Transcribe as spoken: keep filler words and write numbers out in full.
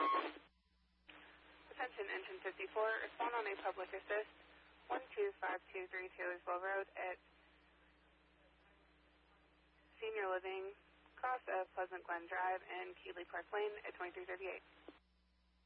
Attention, engine fifty-four, respond on a public assist, one two five two three Taylorsville Road at Senior Living, cross of Pleasant Glen Drive and Keeley Park Lane at twenty-three thirty-eight.